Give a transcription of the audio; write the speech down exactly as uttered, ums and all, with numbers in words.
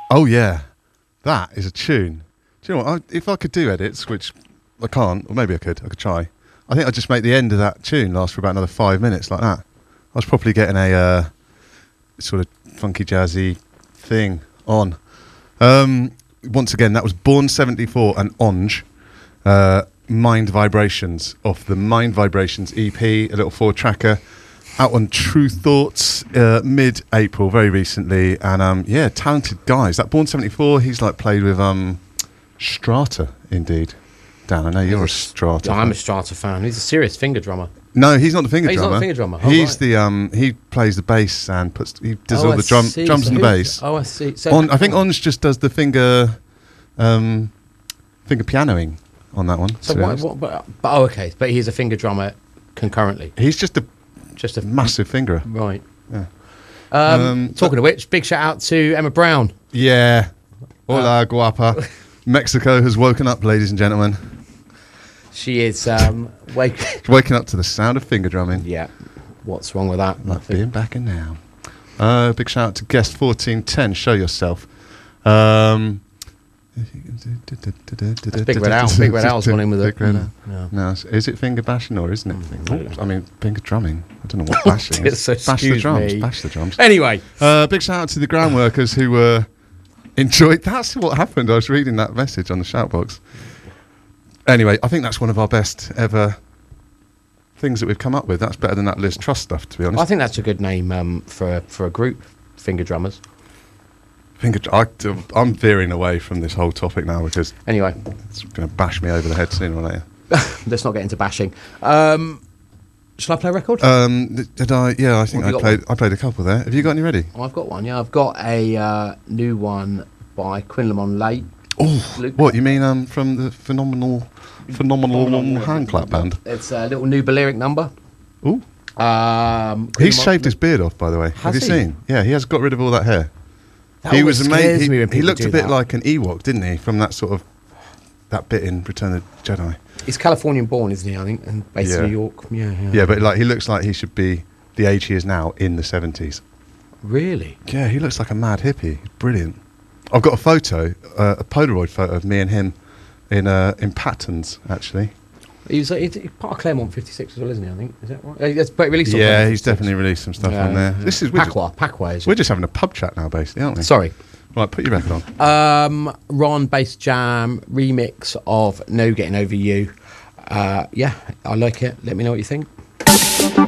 Oh yeah, that is a tune. Do you know what? I, if I could do edits, which I can't, or maybe I could, I could try. I think I'd just make the end of that tune last for about another five minutes like that. I was probably getting a uh, sort of funky jazzy thing on. Um, once again, that was Born seventy-four and Onge, uh, Mind Vibrations, off the Mind Vibrations E P, a little four-tracker, out on True Thoughts uh, mid-April, very recently. And um, yeah, talented guys. That Born seventy-four, he's like played with um, Strata, indeed. Dan, I know you're a Strata I'm fan. a Strata fan. He's a serious finger drummer. No, he's not the finger Oh, he's drummer. not the finger drummer. Oh, he's right. the um. He plays the bass and puts. He does Oh, all I the drum, see. drums So and the who- bass. Oh, I see. So On, I think Onge just does the finger, um, finger pianoing on that one. So to be what, honest. what, but, but oh, okay. But he's a finger drummer concurrently. He's just a Just a massive fingerer. Right. Yeah. Um, Um, talking of which, big shout out to Emma Brown. Yeah. Hola, Uh, guapa. Mexico has woken up, ladies and gentlemen. She is um, wake. Waking up to the sound of finger drumming. Yeah. What's wrong with that? Like being back in now. Uh, big shout out to guest fourteen ten. Show yourself. Um, That's Big Red Owl. Big Red Owl's gone in with Big it. Red Mm, Owl. yeah. No, is- is it finger bashing or isn't it? Finger, Mm, I mean, finger drumming. I don't know what bashing is. So Bash the excuse drums. me. Bash the drums. Anyway, Uh, big shout out to the ground workers who were enjoyed. That's what happened. I was reading that message on the shout box. Anyway, I think that's one of our best ever things that we've come up with. That's better than that Liz Truss stuff, to be honest. I think that's a good name um, for for a group, finger drummers. Finger, I, I'm veering away from this whole topic now because Anyway, it's going to bash me over the head sooner or later. let's not get into bashing. Um, shall I play a record? Um, th- did I? Yeah, I think What have I you got played. I played a couple there. Have you got any ready? Oh, I've got one. Yeah, I've got a uh, new one by Quinlan Late. Oh, Luke. what you mean? Um, from the phenomenal, phenomenal hand clap band. It's a little new Balearic number. Ooh, Um, he's Quinlan- shaved his beard off, by the way. Have you he? seen? Yeah, he has got rid of all that hair. That he always was scares amazing. me He, when he people looked do a bit that. like an Ewok, didn't he? From that sort of that bit in Return of the Jedi. He's Californian born, isn't he? I think, and based Yeah. in New York. Yeah, yeah. Yeah, but like he looks like he should be the age he is now in the seventies. Really? Yeah, he looks like a mad hippie. Brilliant. I've got a photo, uh, a Polaroid photo of me and him in uh, in Patton's, actually. He's, uh, he's part of Claremont fifty-six as well, isn't he? I think. Is that right? Uh, That's but released on Yeah, Claremont he's fifty-six. definitely released some stuff Yeah, on there. yeah. This is we're just, Pacwa. Pacwa is we're it? just having a pub chat now, basically, aren't we? Sorry. Right, put your record on. Um, Ron Bass Jam remix of No Getting Over You. Uh, yeah, I like it. Let me know what you think.